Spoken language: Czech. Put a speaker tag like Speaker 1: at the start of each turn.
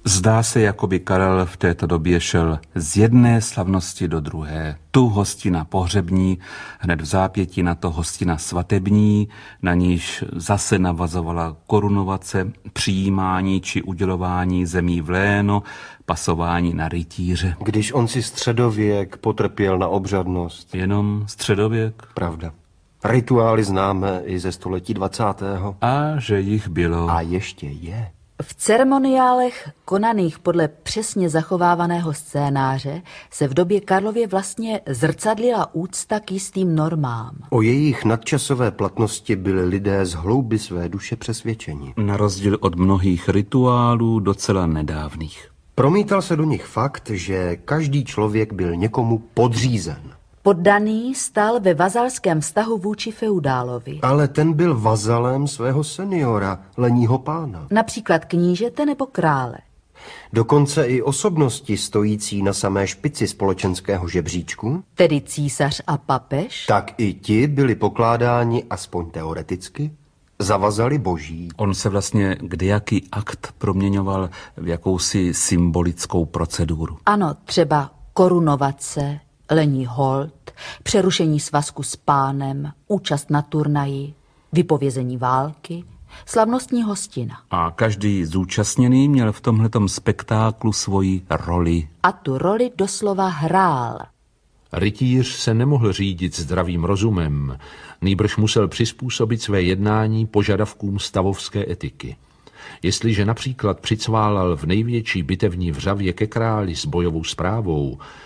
Speaker 1: Zdá se, jako by Karel v této době šel z jedné slavnosti do druhé. Tu hostina pohřební, hned v zápětí na to hostina svatební, na níž zase navazovala korunovace, přijímání či udělování zemí v léno, pasování na rytíře.
Speaker 2: Když on si středověk potrpěl na obřadnost.
Speaker 1: Jenom středověk?
Speaker 2: Pravda. Rituály známe i ze století 20.
Speaker 1: A že jich bylo.
Speaker 2: A ještě je.
Speaker 3: V ceremoniálech konaných podle přesně zachovávaného scénáře se v době Karlově vlastně zrcadlila úcta k jistým normám.
Speaker 2: O jejich nadčasové platnosti byli lidé z hloubi své duše přesvědčeni.
Speaker 1: Na rozdíl od mnohých rituálů docela nedávných.
Speaker 2: Promítal se do nich fakt, že každý člověk byl někomu podřízen.
Speaker 3: Poddaný stál ve vazalském vztahu vůči feudálovi.
Speaker 2: Ale ten byl vazalem svého seniora, leního pána.
Speaker 3: Například knížete nebo krále.
Speaker 2: Dokonce i osobnosti stojící na samé špici společenského žebříčku,
Speaker 3: Tedy císař a papež.
Speaker 2: tak i ti byli pokládáni, aspoň teoreticky, za vazaly boží.
Speaker 1: On se vlastně kdejaký akt proměňoval v jakousi symbolickou proceduru.
Speaker 3: Ano, třeba korunovace, lení hold, přerušení svazku s pánem, účast na turnaji, vypovězení války, slavnostní hostina.
Speaker 1: A každý zúčastněný měl v tomhletom spektáklu svoji roli.
Speaker 3: A tu roli doslova hrál.
Speaker 4: Rytíř se nemohl řídit zdravým rozumem, nýbrž musel přizpůsobit své jednání požadavkům stavovské etiky. Jestliže například přicválal v největší bitevní vřavě ke králi s bojovou zprávou,